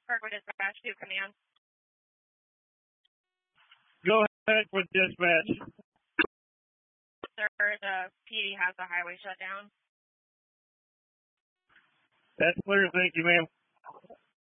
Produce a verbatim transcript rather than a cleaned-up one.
Parkway Dispatch to command. Go ahead with dispatch. Sir, the P D has a highway shutdown. That's clear. Thank you, ma'am.